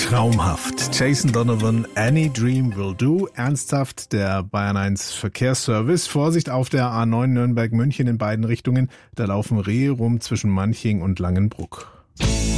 Traumhaft. Jason Donovan, Any Dream Will Do. Ernsthaft, der Bayern 1 Verkehrsservice. Vorsicht auf der A9 Nürnberg-München in beiden Richtungen. Da laufen Rehe rum zwischen Manching und Langenbruck.